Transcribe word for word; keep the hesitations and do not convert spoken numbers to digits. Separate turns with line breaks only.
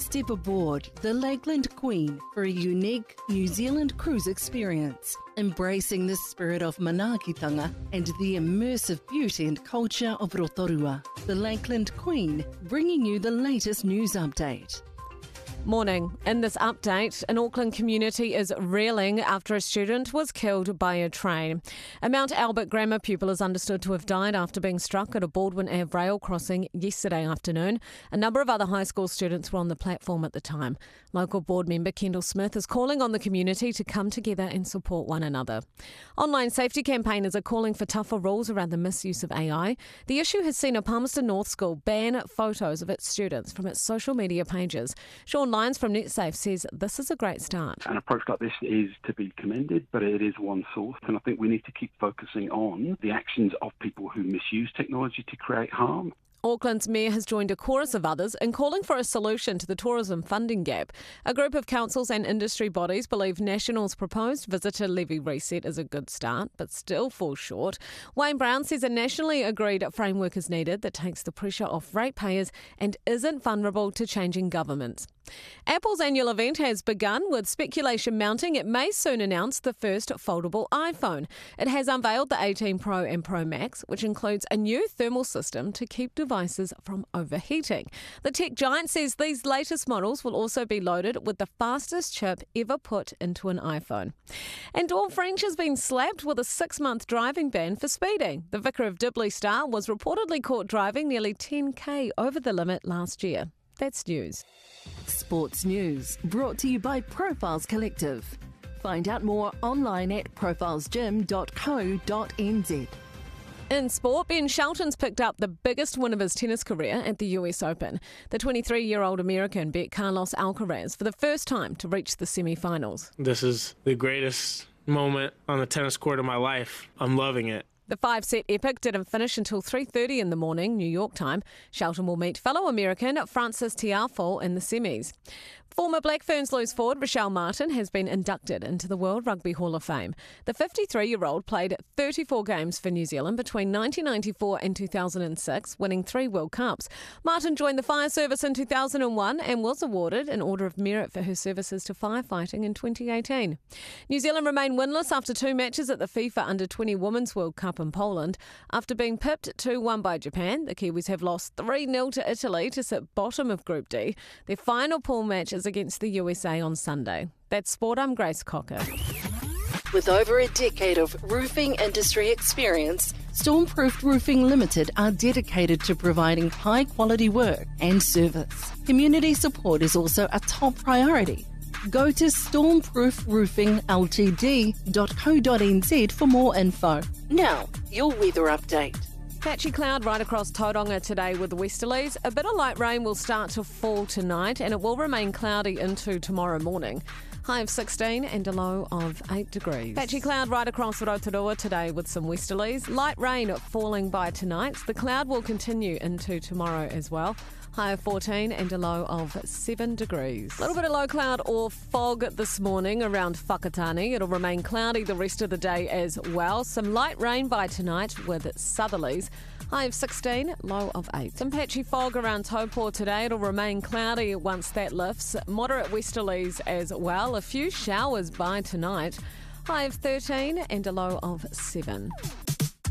step aboard the Lakeland Queen for a unique New Zealand cruise experience, embracing the spirit of manaakitanga and the immersive beauty and culture of Rotorua. The Lakeland Queen, bringing you the latest news update.
Morning. In this update, an Auckland community is reeling after a student was killed by a train. A Mount Albert grammar pupil is understood to have died after being struck at a Baldwin Ave rail crossing yesterday afternoon. A number of other high school students were on the platform at the time. Local board member Kendall Smith is calling on the community to come together and support one another. Online safety campaigners are calling for tougher rules around the misuse of A I. The issue has seen a Palmerston North school ban photos of its students from its social media pages. Sean Lyons from NetSafe says this is a great start.
An approach like this is to be commended, but it is one source, and I think we need to keep focusing on the actions of people who misuse technology to create harm.
Auckland's mayor has joined a chorus of others in calling for a solution to the tourism funding gap. A group of councils and industry bodies believe National's proposed visitor levy reset is a good start, but still falls short. Wayne Brown says a nationally agreed framework is needed that takes the pressure off ratepayers and isn't vulnerable to changing governments. Apple's annual event has begun, with speculation mounting it may soon announce the first foldable iPhone. It has unveiled the eighteen Pro and Pro Max, which includes a new thermal system to keep devices from overheating. The tech giant says these latest models will also be loaded with the fastest chip ever put into an iPhone. And Dawn French has been slapped with a six-month driving ban for speeding. The Vicar of Dibley star was reportedly caught driving nearly ten k over the limit last year. That's news.
Sports news brought to you by Profiles Collective. Find out more online at profiles gym dot co dot n z.
In sport, Ben Shelton's picked up the biggest win of his tennis career at the U S Open. The twenty-three-year-old American beat Carlos Alcaraz for the first time to reach the semi-finals.
This is the greatest moment on the tennis court of my life. I'm loving it.
The five-set epic didn't finish until three thirty in the morning, New York time. Shelton will meet fellow American Frances Tiafoe in the semis. Former Black Ferns loose forward Rochelle Martin has been inducted into the World Rugby Hall of Fame. The fifty-three-year-old played thirty-four games for New Zealand between nineteen ninety-four and two thousand six, winning three World Cups. Martin joined the fire service in two thousand one and was awarded an Order of Merit for her services to firefighting in twenty eighteen. New Zealand remain winless after two matches at the FIFA Under twenty Women's World Cup in Poland. After being pipped two one by Japan, the Kiwis have lost three nil to Italy to sit bottom of Group D. Their final pool match is against the U S A on Sunday. That's Sport, I'm Grace Cocker.
With over a decade of roofing industry experience, Stormproof Roofing Limited are dedicated to providing high-quality work and service. Community support is also a top priority. Go to stormproof roofing l t d dot co dot n z for more info. Now, your weather update.
Patchy cloud right across Tauranga today with westerlies. A bit of light rain will start to fall tonight and it will remain cloudy into tomorrow morning. High of sixteen and a low of eight degrees. Patchy cloud right across Rotorua today with some westerlies. Light rain falling by tonight. The cloud will continue into tomorrow as well. High of fourteen and a low of seven degrees. A little bit of low cloud or fog this morning around Whakatane. It'll remain cloudy the rest of the day as well. Some light rain by tonight with southerlies. High of sixteen, low of eight. Some patchy fog around Taupō today. It'll remain cloudy once that lifts. Moderate westerlies as well. A few showers by tonight. High of thirteen and a low of seven.